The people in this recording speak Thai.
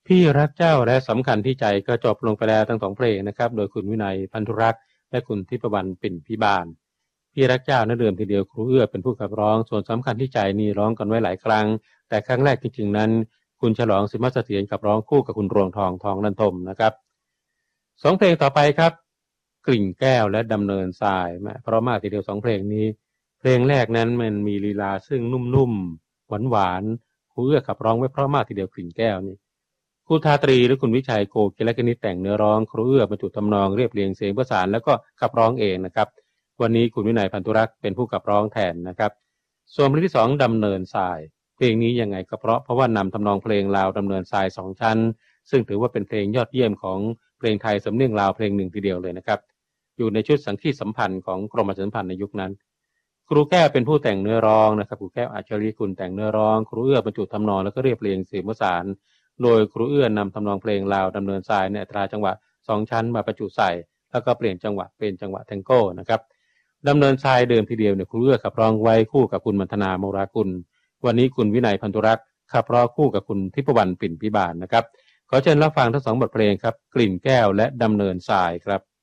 พี่รักเจ้าและสำคัญที่ใจก็จบลงไปแล้วทั้งสองเพลงนะครับโดยคุณวินัยพันธุรักษ์และคุณทิพวรรณปิ่นพิบาลพี่รักเจ้านั้นเดิมทีเดียวครูเอื้อเป็นผู้ขับร้องส่วนสำคัญที่ใจนี่ร้องกันไว้หลายครั้งแต่ครั้งแรกจริงๆนั้นคุณฉลองสิมเสถียรขับร้องคู่กับคุณรวงทองทองนันทมนะครับสองเพลงต่อไปครับกลิ่นแก้วและดำเนินทรายเพราะมากทีเดียวสองเพลงนี้เพลงแรกนั้นมันมีลีลาซึ่งนุ่มๆหวานๆครูเอื้อขับร้องไว้เพราะมากทีเดียวกลิ่นแก้วนี่ครูทาตรีหรือคุณวิชัยโกกิลกนิษฐ์แต่งเนื้อร้องครูเอื้อบรรจุทำนองเรียบเรียงเสียงประสานแล้วก็ขับร้องเองนะครับวันนี้คุณวินัยพันธุรักษ์เป็นผู้ขับร้องแทนนะครับส่วนเพลงที่สองดำเนินทรายเพลงนี้ยังไงก็เพราะว่านำทำนองเพลงลาวดำเนินทรายสองชั้นซึ่งถือว่าเป็นเพลงยอดเยี่ยมของเพลงไทยสำเนียงลาวเพลงหนึ่งทีเดียวเลยนะครับอยู่ในชุดสังคีตสัมพันธ์ของกรมประชาสัมพันธ์ในยุคนั้นครูแก้วเป็นผู้แต่งเนื้อร้องนะครับครูแก้วอัจฉริกุลแต่งเนื้อร้องครูเอื้อบรรจุทำนองแล้วก็เรียบเรียงเสียงประสานโดยครูเอื้อนำทำนองเพลงลาวดำเนินทรายในอัตราจังหวะ2ชั้นมาประจุใส่แล้วก็เปลี่ยนจังหวะเป็นจังหวะแทงโก้นะครับดำเนินทรายเดิมทีเดียวเนี่ยครูเอื้อขับร้องไว้คู่กับคุณมัณฑนาโมรากุลวันนี้คุณวินัยพันธุรักษ์ขับร้องคู่กับคุณทิพวรรณปิ่นพิบาลนะครับขอเชิญรับฟังทั้งสองบทเพลงครับกลิ่นแก้วและดำเนินทรายครับ